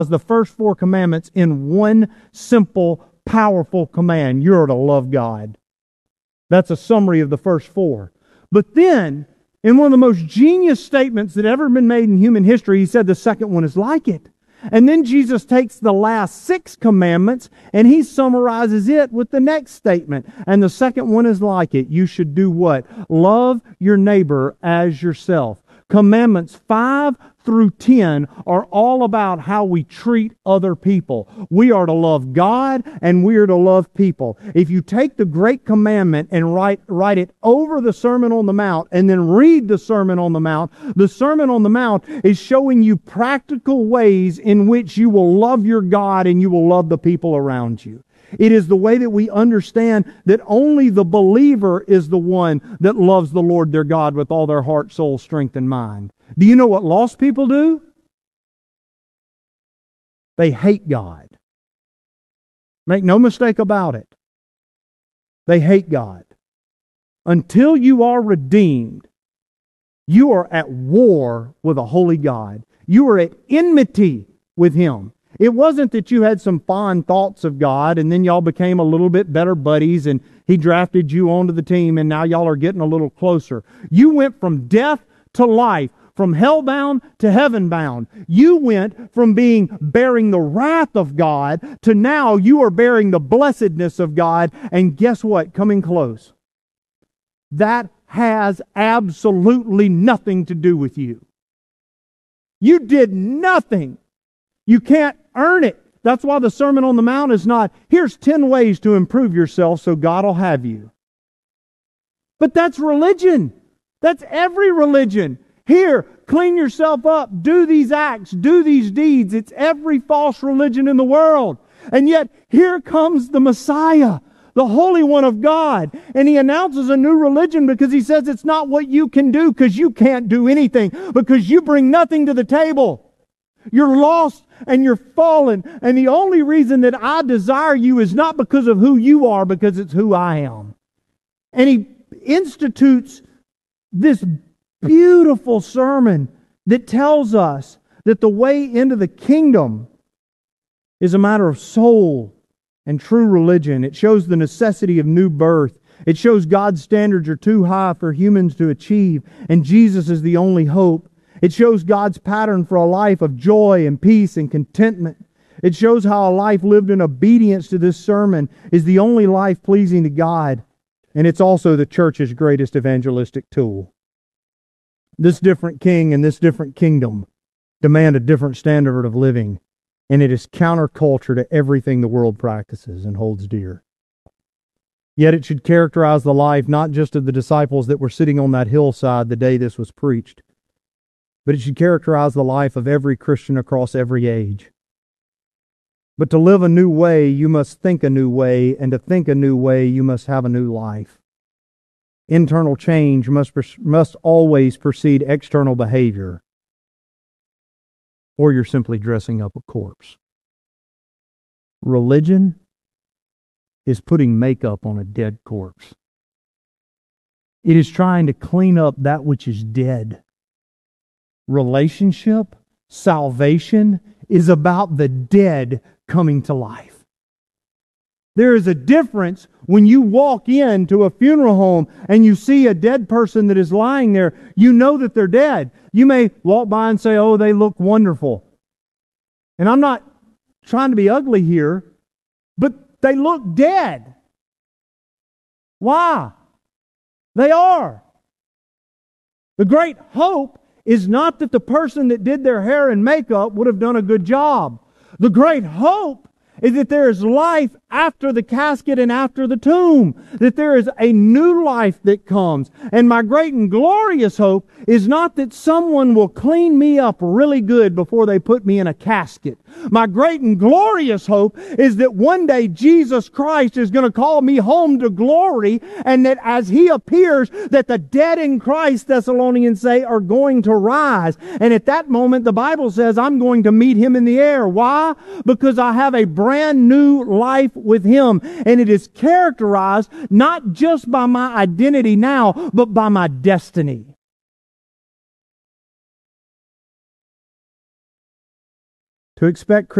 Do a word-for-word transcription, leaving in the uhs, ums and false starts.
the first four commandments in one simple, powerful command. You're to love God. That's a summary of the first four. But then, in one of the most genius statements that ever been made in human history, He said the second one is like it. And then Jesus takes the last six commandments and He summarizes it with the next statement. And the second one is like it. You should do what? Love your neighbor as yourself. Commandments five through ten are all about how we treat other people. We are to love God and we are to love people. If you take the great commandment and write, write it over the Sermon on the Mount and then read the Sermon on the Mount, the Sermon on the Mount is showing you practical ways in which you will love your God and you will love the people around you. It is the way that we understand that only the believer is the one that loves the Lord their God with all their heart, soul, strength, and mind. Do you know what lost people do? They hate God. Make no mistake about it. They hate God. Until you are redeemed, you are at war with a holy God. You are at enmity with Him. It wasn't that you had some fond thoughts of God and then y'all became a little bit better buddies and He drafted you onto the team and now y'all are getting a little closer. You went from death to life, from hell-bound to heaven-bound. You went from being bearing the wrath of God to now you are bearing the blessedness of God. And guess what? Coming close. That has absolutely nothing to do with you. You did nothing. You can't earn it. That's why the Sermon on the Mount is not, here's ten ways to improve yourself so God will have you. But that's religion. That's every religion. Here, clean yourself up, do these acts, do these deeds. It's every false religion in the world. And yet, here comes the Messiah, the Holy One of God. And He announces a new religion because He says it's not what you can do because you can't do anything, because you bring nothing to the table. You're lost and you're fallen. And the only reason that I desire you is not because of who you are, because it's who I am. And He institutes this beautiful sermon that tells us that the way into the kingdom is a matter of soul and true religion. It shows the necessity of new birth. It shows God's standards are too high for humans to achieve, and Jesus is the only hope. It shows God's pattern for a life of joy and peace and contentment. It shows how a life lived in obedience to this sermon is the only life pleasing to God. And it's also the church's greatest evangelistic tool. This different king and this different kingdom demand a different standard of living. And it is counterculture to everything the world practices and holds dear. Yet it should characterize the life not just of the disciples that were sitting on that hillside the day this was preached, but it should characterize the life of every Christian across every age. But to live a new way, you must think a new way, and to think a new way, you must have a new life. Internal change must, must always precede external behavior, or you're simply dressing up a corpse. Religion is putting makeup on a dead corpse. It is trying to clean up that which is dead. Relationship, salvation is about the dead coming to life. There is a difference when you walk into a funeral home and you see a dead person that is lying there. You know that they're dead. You may walk by and say, oh, they look wonderful. And I'm not trying to be ugly here, but they look dead. Why? They are. The great hope is not that the person that did their hair and makeup would have done a good job. The great hope is that there is life after the casket and after the tomb. That there is a new life that comes. And my great and glorious hope is not that someone will clean me up really good before they put me in a casket. My great and glorious hope is that one day Jesus Christ is going to call me home to glory, and that as He appears, that the dead in Christ, Thessalonians say, are going to rise. And at that moment, the Bible says, I'm going to meet Him in the air. Why? Because I have a brand new life with Him. And it is characterized not just by my identity now, but by my destiny. to expect